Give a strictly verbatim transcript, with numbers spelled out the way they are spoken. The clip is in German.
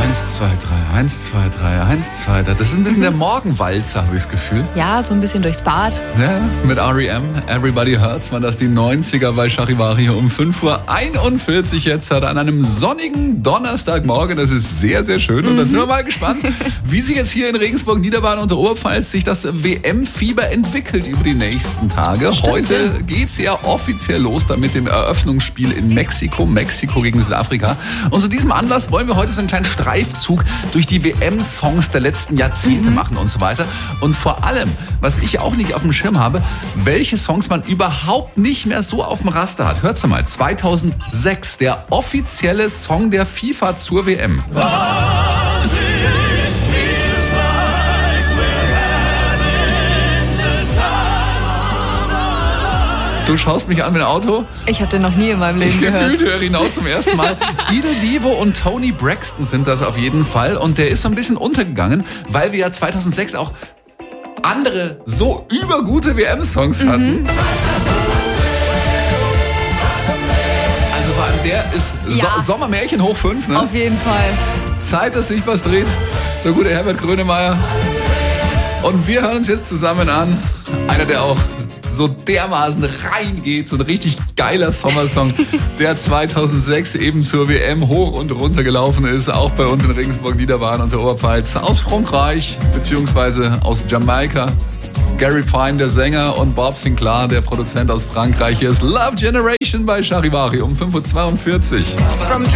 eins, zwei, drei, eins, zwei, drei, eins, zwei, drei. Das ist ein bisschen der Morgenwalzer, habe ich das Gefühl. Ja, so ein bisschen durchs Bad. Ja, mit R E M, Everybody Hurts, waren das die neunziger bei Charivari um fünf Uhr einundvierzig jetzt an einem sonnigen Donnerstagmorgen. Das ist sehr, sehr schön. Und dann sind wir mal gespannt, wie sich jetzt hier in Regensburg, Niederbayern und der Oberpfalz sich das W M-Fieber entwickelt über die nächsten Tage. Stimmt, Heute ja. geht es ja offiziell los dann mit dem Eröffnungsspiel in Mexiko. Mexiko gegen Südafrika. Und zu diesem Anlass wollen wir heute so einen kleinen Streifzug durch die W M-Songs der letzten Jahrzehnte mhm. machen und so weiter. Und vor allem, was ich auch nicht auf dem Schirm habe, welche Songs man überhaupt nicht mehr so auf dem Raster hat. Hört's mal, zweitausendsechs, der offizielle Song der FIFA zur W M. Du schaust mich an mit dem Auto. Ich habe den noch nie in meinem Leben ich gehört. Gefühlt höre ihn auch zum ersten Mal. Idel Divo und Tony Braxton sind das auf jeden Fall. Und der ist so ein bisschen untergegangen, weil wir ja zweitausendsechs auch andere so übergute W M-Songs mhm. hatten. Also vor allem der ist ja. so- Sommermärchen hoch fünf. Ne? Auf jeden Fall. Zeit, dass sich was dreht. Der gute Herbert Grönemeyer. Und wir hören uns jetzt zusammen an. Einer, der auch so dermaßen reingeht, so ein richtig geiler Sommersong, der zweitausendsechs eben zur W M hoch und runter gelaufen ist, auch bei uns in Regensburg, Niederbayern und der Oberpfalz, aus Frankreich beziehungsweise aus Jamaika. Gary Pine, der Sänger, und Bob Sinclair, der Produzent aus Frankreich. Hier ist Love Generation bei Charivari um fünf Uhr zweiundvierzig.